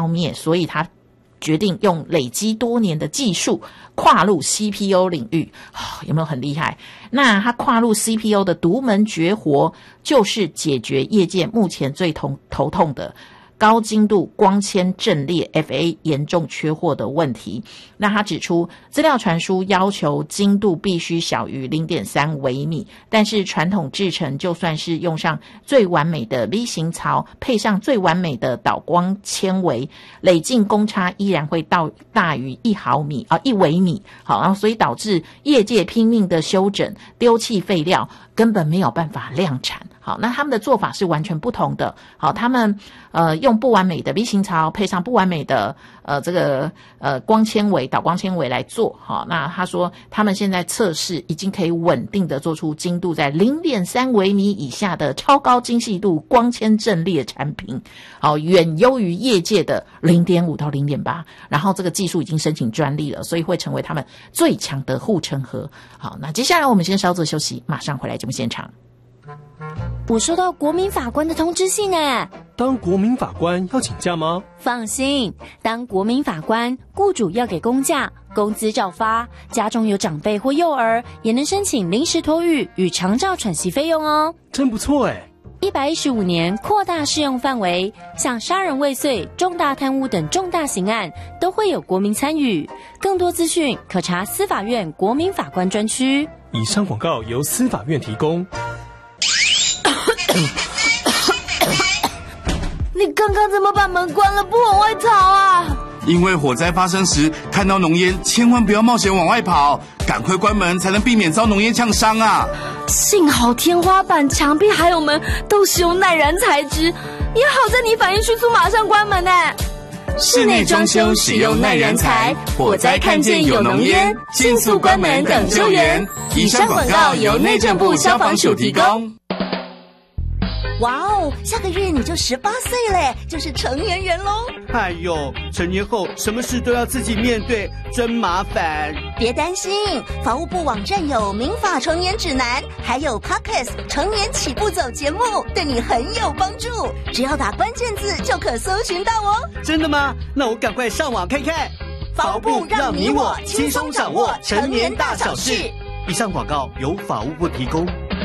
灭，所以他决定用累积多年的技术跨入 CPO 领域，有没有很厉害？那他跨入 CPO 的独门绝活就是解决业界目前最头痛的高精度光纤阵列 FA 严重缺货的问题。那他指出，资料传输要求精度必须小于 0.3 微米，但是传统制程就算是用上最完美的 V 型槽，配上最完美的导光纤维，累进公差依然会大于1微米。好，然后所以导致业界拼命的修整，丢弃废料，根本没有办法量产。好，那他们的做法是完全不同的。好，他们用不完美的 V 型槽配上不完美的光纤维导光纤维来做。好，那他说他们现在测试已经可以稳定的做出精度在 0.3 微米以下的超高精细度光纤阵列产品。好，远优于业界的 0.5 到 0.8， 然后这个技术已经申请专利了，所以会成为他们最强的护城河。好，那接下来我们先稍作休息，马上回来节目现场。 我收到国民法官的通知信耶。 当国民法官要请假吗？ 放心，当国民法官，雇主要给公假，工资照发，家中有长辈或幼儿，也能申请临时托育与长照喘息费用哦。 真不错耶。 115年扩大适用范围，像杀人未遂、重大贪污等重大刑案都会有国民参与。更多资讯可查司法院国民法官专区。 以上广告由司法院提供。 你刚刚怎么把门关了不往外逃啊？ 因为火灾发生时看到浓烟，千万不要冒险往外跑，赶快关门才能避免遭浓烟呛伤啊！ 幸好天花板、墙壁还有门都使用耐燃材质，也好在你反应迅速，马上关门呢。 室内装修使用耐燃材，火灾看见有浓烟，迅速关门等救援。以上广告由内政部消防署提供。 哇哦，下个月你就18岁嘞，就是成年人咯。 哎呦，成年后什么事都要自己面对，真麻烦。 别担心，法务部网站有民法成年指南，还有 Podcast 成年起步走节目，对你很有帮助。只要打关键字就可搜寻到哦。 真的吗？那我赶快上网看看。 法务部让你我轻松掌握成年大小事。 以上广告由法务部提供。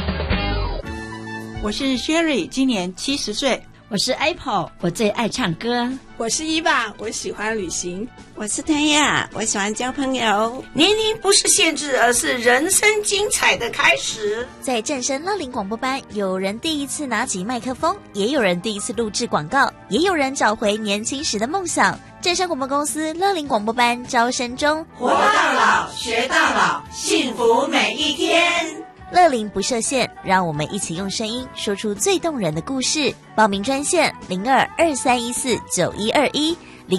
我是 Sherry， 今年70岁。 我是 Apple， 我最爱唱歌。 我是伊娃，我喜欢旅行。 我是谭雅，我喜欢交朋友。 年龄不是限制，而是人生精彩的开始。 在正声乐龄广播班，有人第一次拿起麦克风，也有人第一次录制广告，也有人找回年轻时的梦想。正声广播公司乐龄广播班招生中， 活到老，学到老，幸福每一天。 乐龄不设限，让我们一起用声音说出最动人的故事。报名专线0223149121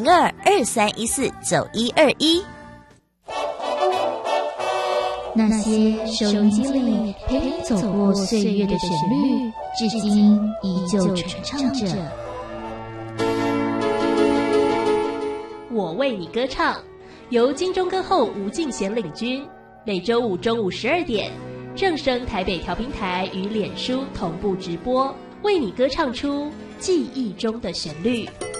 0223149121。 那些收音机里陪你走过岁月的旋律，至今依旧传唱着。 我为你歌唱，由金钟歌后吴敬贤领军，每周五中午12点。正声台北调频台与脸书同步直播，为你歌唱出记忆中的旋律。